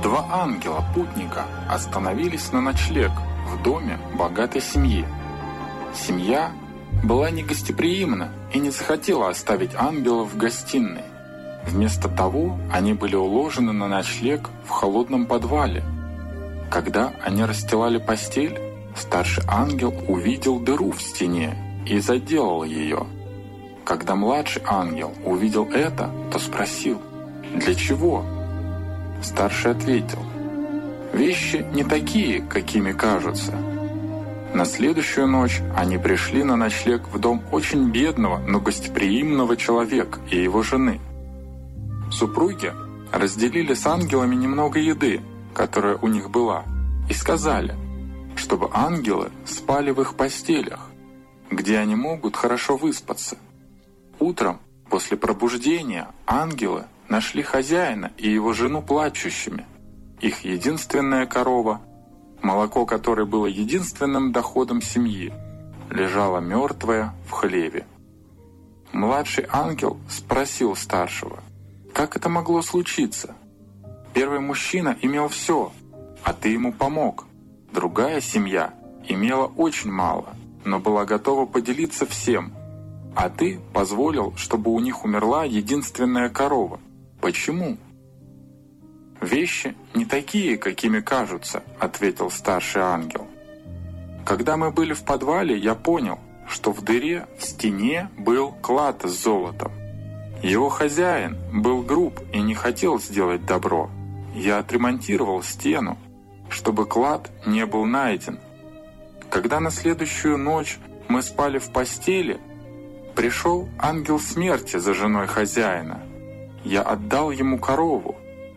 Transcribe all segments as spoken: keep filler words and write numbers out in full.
Два ангела-путника остановились на ночлег в доме богатой семьи. Семья была негостеприимна и не захотела оставить ангелов в гостиной. Вместо того они были уложены на ночлег в холодном подвале. Когда они расстилали постель, старший ангел увидел дыру в стене и заделал ее. Когда младший ангел увидел это, то спросил: «Для чего?» Старший ответил: «Вещи не такие, какими кажутся». На следующую ночь они пришли на ночлег в дом очень бедного, но гостеприимного человека и его жены. Супруги разделили с ангелами немного еды, которая у них была, и сказали, чтобы ангелы спали в их постелях, где они могут хорошо выспаться. Утром, после пробуждения, ангелы нашли хозяина и его жену плачущими. Их единственная корова, молоко которой было единственным доходом семьи, лежала мертвая в хлеве. Младший ангел спросил старшего: «Как это могло случиться? Первый мужчина имел все, а ты ему помог. Другая семья имела очень мало, но была готова поделиться всем, а ты позволил, чтобы у них умерла единственная корова. Почему?» «Вещи не такие, какими кажутся», — ответил старший ангел. «Когда мы были в подвале, я понял, что в дыре в стене был клад с золотом. Его хозяин был груб и не хотел сделать добро. Я отремонтировал стену, чтобы клад не был найден. Когда на следующую ночь мы спали в постели, пришел ангел смерти за женой хозяина. Я отдал ему корову.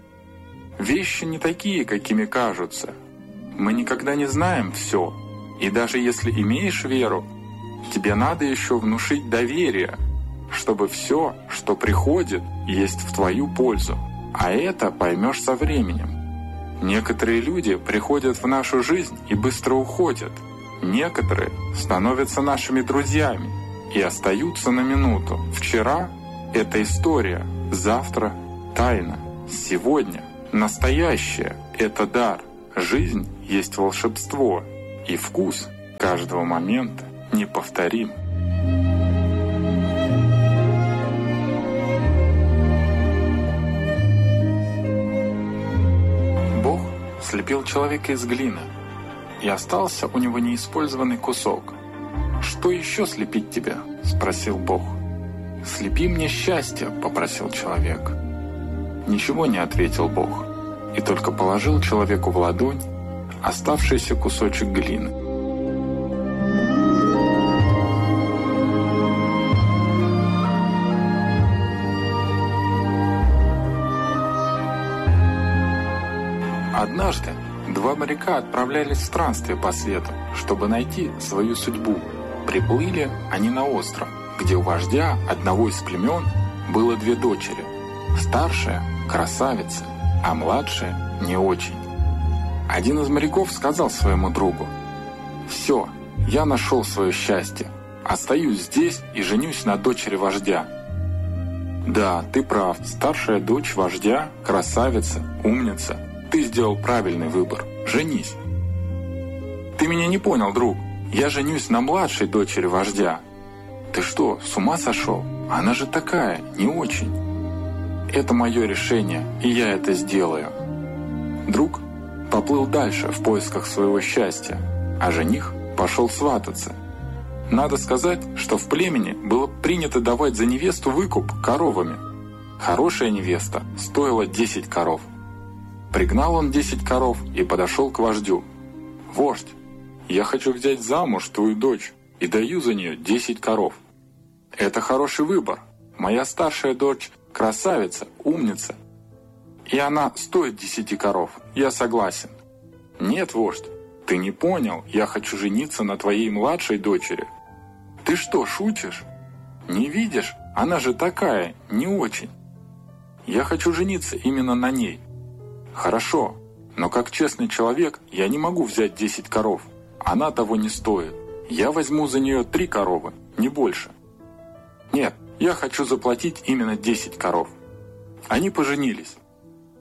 Вещи не такие, какими кажутся. Мы никогда не знаем все, и даже если имеешь веру, тебе надо еще внушить доверие, чтобы все, что приходит, есть в твою пользу, а это поймешь со временем. Некоторые люди приходят в нашу жизнь и быстро уходят. Некоторые становятся нашими друзьями и остаются на минуту. Вчера — это история, завтра — тайна, сегодня — настоящее — это дар. Жизнь есть волшебство, и вкус каждого момента неповторим. Бог слепил человека из глины, и остался у него неиспользованный кусок. «Что еще слепить тебя?» — спросил Бог. «Слепи мне счастье», — попросил человек. Ничего не ответил Бог, и только положил человеку в ладонь оставшийся кусочек глины. Однажды два моряка отправлялись в странствие по свету, чтобы найти свою судьбу. Приплыли они на остров, где у вождя одного из племен было две дочери. Старшая — красавица, а младшая — не очень. Один из моряков сказал своему другу: «Все, я нашел свое счастье. Остаюсь здесь и женюсь на дочери вождя». «Да, ты прав. Старшая дочь вождя — красавица, умница. Ты сделал правильный выбор. Женись». «Ты меня не понял, друг. Я женюсь на младшей дочери вождя». «Ты что, с ума сошел? Она же такая, не очень». «Это мое решение, и я это сделаю». Друг поплыл дальше в поисках своего счастья, а жених пошел свататься. Надо сказать, что в племени было принято давать за невесту выкуп коровами. Хорошая невеста стоила десять коров. Пригнал он десять коров и подошел к вождю. «Вождь, я хочу взять замуж твою дочь и даю за нее десять коров». «Это хороший выбор. Моя старшая дочь красавица, умница, и она стоит десяти коров. Я согласен». «Нет, вождь, ты не понял. Я хочу жениться на твоей младшей дочери». «Ты что, шутишь? Не видишь? Она же такая, не очень». «Я хочу жениться именно на ней». «Хорошо, но как честный человек я не могу взять десять коров. Она того не стоит. Я возьму за нее три коровы, не больше». «Нет, я хочу заплатить именно десять коров». Они поженились.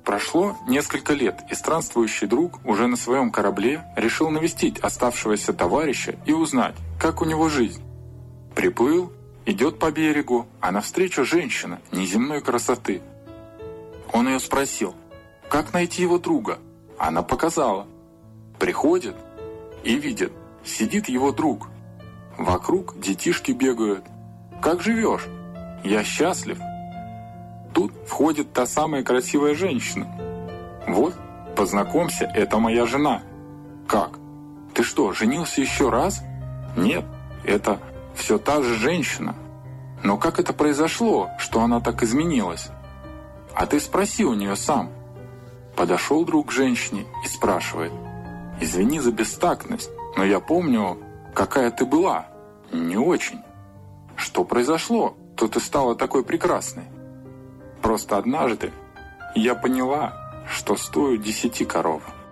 Прошло несколько лет, и странствующий друг уже на своем корабле решил навестить оставшегося товарища и узнать, как у него жизнь. Приплыл, идет по берегу, а навстречу женщина неземной красоты. Он ее спросил, как найти его друга. Она показала. Приходит и видит, сидит его друг. Вокруг детишки бегают. «Как живешь?» «Я счастлив». Тут входит та самая красивая женщина. «Вот, познакомься, это моя жена». «Как? Ты что, женился еще раз?» «Нет, это все та же женщина». «Но как это произошло, что она так изменилась?» «А ты спроси у нее сам». Подошел друг к женщине и спрашивает. «Извини за бестактность, но я помню, какая ты была. Не очень. Что произошло, то ты стала такой прекрасной?» «Просто однажды я поняла, что стою десяти коров».